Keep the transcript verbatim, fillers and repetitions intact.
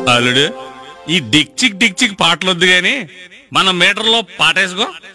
అల్లుడు, ఈ డిక్చిక్ డిక్చిక్ పాటలొద్దు గాని మన మీటర్లో పాటేసుకో.